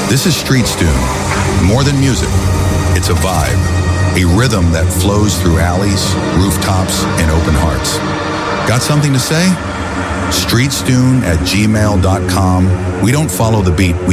This is Street Stune. More than music, it's a vibe, a rhythm that flows through alleys, rooftops, and open hearts. Got something to say? StreetStune@gmail.com. We don't follow the beat.